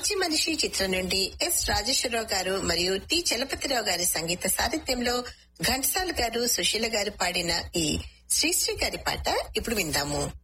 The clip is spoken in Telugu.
మంచి మనిషి చిత్రం నుండి ఎస్ రాజేశ్వరరావు గారు మరియు టి చలపతిరావు గారి సంగీత సాహిత్యంలో ఘంటసాల గారు సుశీల గారు పాడిన ఈ శ్రీశ్రీ గారి పాట ఇప్పుడు విందాము.